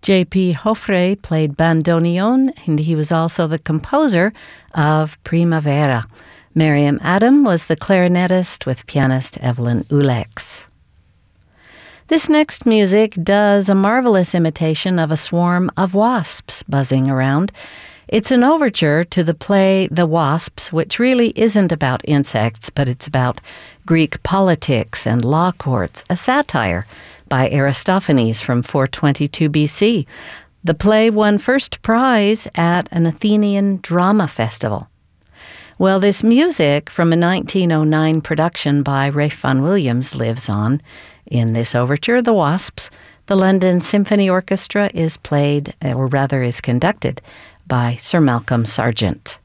J.P. Joffre played bandoneon, and he was also the composer of Primavera. Miriam Adam was the clarinetist with pianist Evelyn Ulex. This next music does a marvelous imitation of a swarm of wasps buzzing around. It's an overture to the play The Wasps, which really isn't about insects, but it's about Greek politics and law courts, a satire by Aristophanes from 422 BC. The play won first prize at an Athenian drama festival. Well, this music from a 1909 production by Ralph Vaughan Williams lives on. In this overture, The Wasps, the London Symphony Orchestra is conducted by Sir Malcolm Sargent.